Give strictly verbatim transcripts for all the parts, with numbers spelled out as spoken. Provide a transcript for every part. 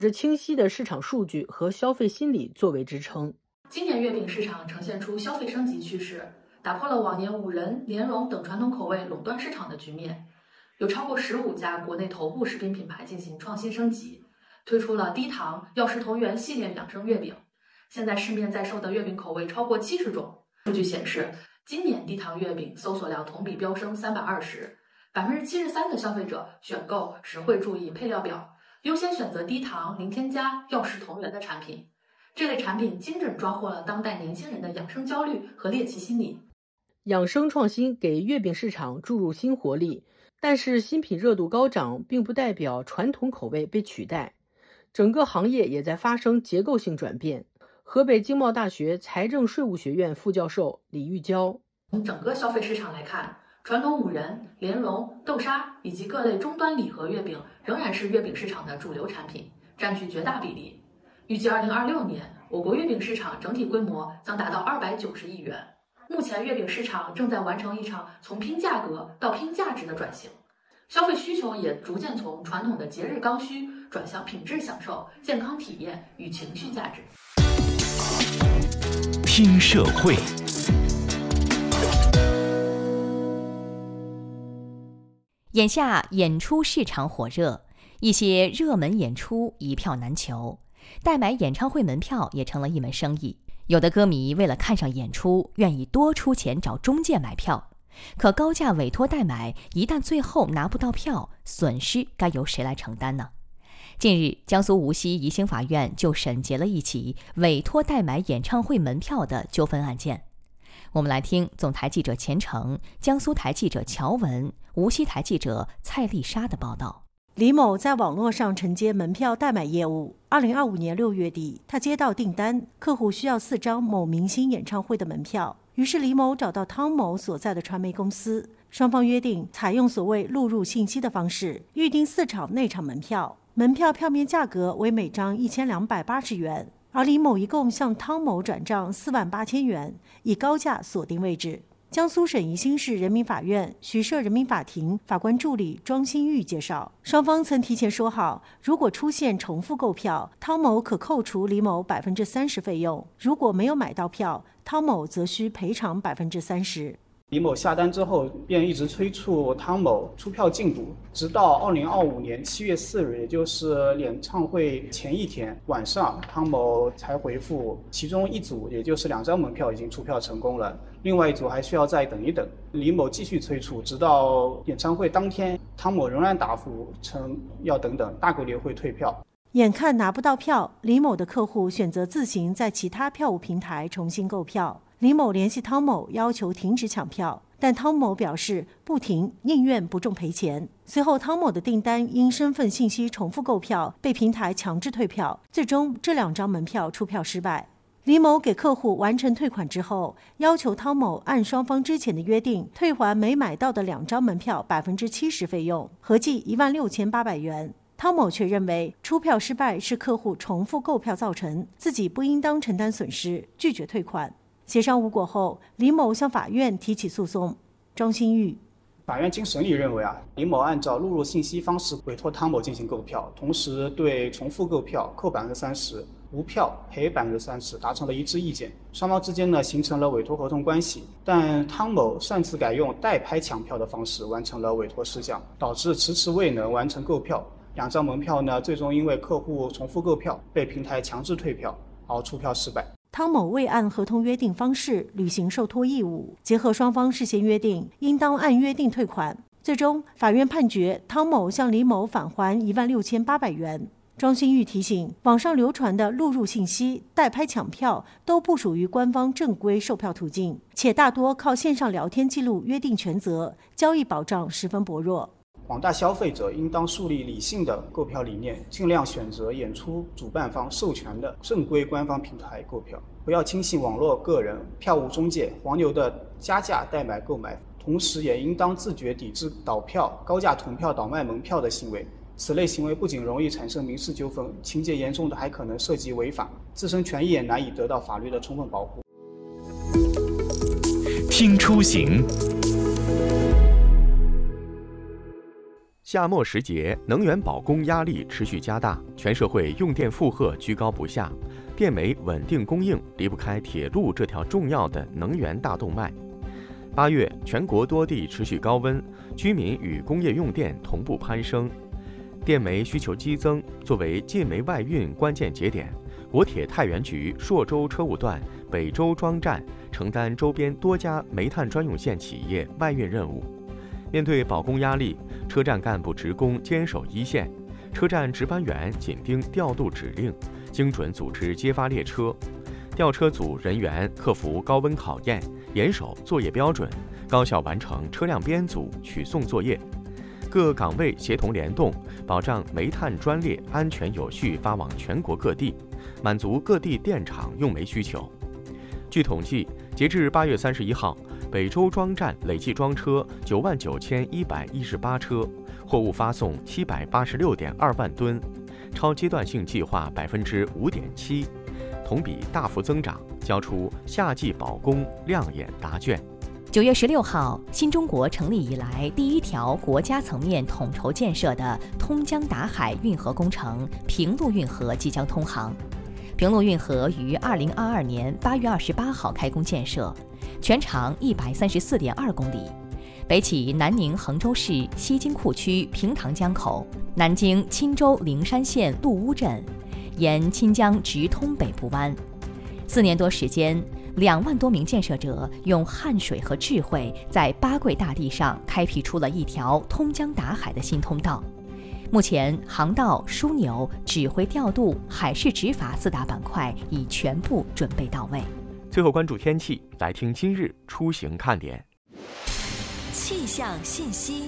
着清晰的市场数据和消费心理作为支撑。 今年月饼市场呈现出消费升级趋势，打破了往年五仁、莲蓉等传统口味垄断市场的局面。有超过十五家国内头部食品品牌进行创新升级，推出了低糖药食同源系列养生月饼。现在市面在售的月饼口味超过七十种。数据显示，今年低糖月饼搜索量同比飙升三百二十，百分之七十三的消费者选购时会注意配料表，优先选择低糖、零添加、药食同源的产品。这类产品精准抓获了当代年轻人的养生焦虑和猎奇心理。 养生创新给月饼市场注入新活力，但是新品热度高涨，并不代表传统口味被取代。整个行业也在发生结构性转变。河北经贸大学财政税务学院副教授李玉娇： 从整个消费市场来看，传统五仁、莲蓉、豆沙以及各类中端礼盒月饼仍然是月饼市场的主流产品，占据绝大比例。预计二零二六年，我国月饼市场整体规模将达到二百九十亿元。目前，月饼市场正在完成一场从拼价格到拼价值的转型，消费需求也逐渐从传统的节日刚需转向品质享受、健康体验与情绪价值。 听社会。 眼下演出市场火热，一些热门演出一票难求，代买演唱会门票也成了一门生意。有的歌迷为了看上演出，愿意多出钱找中介买票，可高价委托代买，一旦最后拿不到票，损失该由谁来承担呢？近日，江苏无锡宜兴法院就审结了一起委托代买演唱会门票的纠纷案件。我们来听总台记者钱成、江苏台记者乔文、无锡台记者蔡丽莎的报道。 李某在网络上承接门票代买业务。二零二五年六月底，他接到订单，客户需要四张某明星演唱会的门票。于是李某找到汤某所在的传媒公司，双方约定采用所谓录入信息的方式，预定四场内场门票。门票票面价格为每张一千两百八十元，而李某一共向汤某转账四万八千元，以高价锁定位置。江苏省宜兴市人民法院徐社人民法庭法官助理庄新玉介绍，双方曾提前说好，如果出现重复购票，汤某可扣除李某百分之三十费用；如果没有买到票，汤某则需赔偿百分之三十。 李某下单之后便一直催促汤某出票进度，直到二零二五年七月四日，也就是演唱会前一天晚上，汤某才回复，其中一组也就是两张门票已经出票成功了，另外一组还需要再等一等。李某继续催促，直到演唱会当天，汤某仍然答复称要等等，大概率会退票。 眼看拿不到票，李某的客户选择自行在其他票务平台重新购票。李某联系汤某要求停止抢票，但汤某表示不停，宁愿不中赔钱。随后汤某的订单因身份信息重复购票被平台强制退票，最终这两张门票出票失败。李某给客户完成退款之后，要求汤某按双方之前的约定退还没买到的两张门票百分之七十费用，合计一万六千八百元。汤某却认为出票失败是客户重复购票造成，自己不应当承担损失，拒绝退款。协商无果后，李某向法院提起诉讼。庄新玉： 法院经审理认为啊，李某按照录入信息方式委托汤某进行购票，同时对重复购票扣百分之三十，无票赔百分之三十，达成了一致意见。双方之间呢形成了委托合同关系，但汤某擅自改用代拍抢票的方式完成了委托事项，导致迟迟未能完成购票。两张门票呢，最终因为客户重复购票被平台强制退票，而出票失败。 汤某未按合同约定方式履行受托义务，结合双方事先约定，应当按约定退款。最终，法院判决汤某向李某返还一万六千八百元。庄新玉提醒，网上流传的录入信息、代拍抢票都不属于官方正规售票途径，且大多靠线上聊天记录约定权责，交易保障十分薄弱。 广大消费者应当树立理性的购票理念，尽量选择演出主办方授权的正规官方平台购票，不要轻信网络个人、票务中介、黄牛的加价代买购买，同时也应当自觉抵制倒票、高价囤票、倒卖门票的行为。此类行为不仅容易产生民事纠纷，情节严重的还可能涉及违法，自身权益也难以得到法律的充分保护。 听出行。 夏末时节，能源保供压力持续加大，全社会用电负荷居高不下，电煤稳定供应离不开铁路这条重要的能源大动脉。八月，全国多地持续高温，居民与工业用电同步攀升，电煤需求激增。作为晋煤外运关键节点，国铁太原局朔州车务段北周庄站承担周边多家煤炭专用线企业外运任务。面对保供压力，车站干部职工坚守一线，车站值班员紧盯调度指令，精准组织接发列车。调车组人员克服高温考验，严守作业标准，高效完成车辆编组、取送作业。各岗位协同联动，保障煤炭专列安全有序发往全国各地，满足各地电厂用煤需求。据统计，截至八月三十一号，北周庄站累计装车九万九千一百一十八车，货物发送七百八十六点二万吨，超阶段性计划百分之五点七，同比大幅增长，交出夏季保供亮眼答卷。 九月十六号，新中国成立以来第一条国家层面统筹建设的通江达海运河工程平陆运河即将通航。平陆运河于二零二二年八月二十八号开工建设，全长一百三十四点二公里，北起南宁衡州市西京库区平塘江口，南经钦州灵山县陆乌镇，沿钦江直通北部湾。四年多时间，两万多名建设者用汗水和智慧，在八桂大地上开辟出了一条通江达海的新通道。目前，航道、枢纽、指挥调度、海事执法四大板块已全部准备到位。 最后关注天气，来听今日出行看点。 气象信息。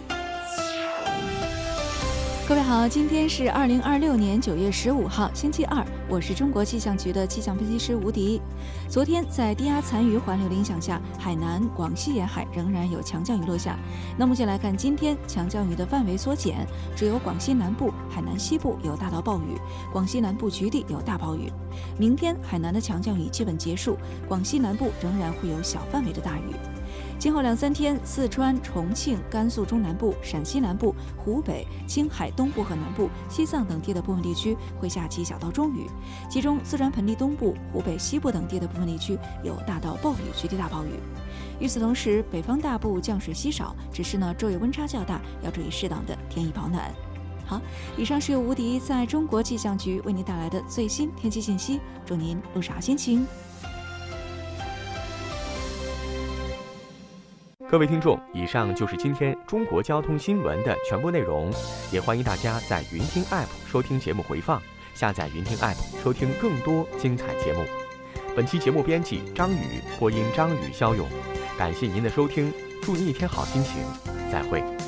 各位好，今天是二零二六年九月十五号，星期二，我是中国气象局的气象分析师吴迪。昨天在低压残余环流的影响下，海南、广西沿海仍然有强降雨落下。那目前来看，今天强降雨的范围缩减，只有广西南部、海南西部有大到暴雨，广西南部局地有大暴雨。明天海南的强降雨基本结束，广西南部仍然会有小范围的大雨。今后两三天，四川、重庆、甘肃中南部、陕西南部、湖北、青海东部和南部、西藏等地的部分地区会下起小到中雨，其中四川盆地东部、湖北西部等地的部分地区有大到暴雨、局地大暴雨。与此同时，北方大部降水稀少，只是呢昼夜温差较大，要注意适当的添衣保暖。好，以上是由吴迪在中国气象局为您带来的最新天气信息，祝您路上好心情。 各位听众，以上就是今天中国交通新闻的全部内容，也欢迎大家在云听 App 收听节目回放，下载云听 App 收听更多精彩节目。本期节目编辑张宇，播音张宇、肖勇，感谢您的收听，祝您一天好心情，再会。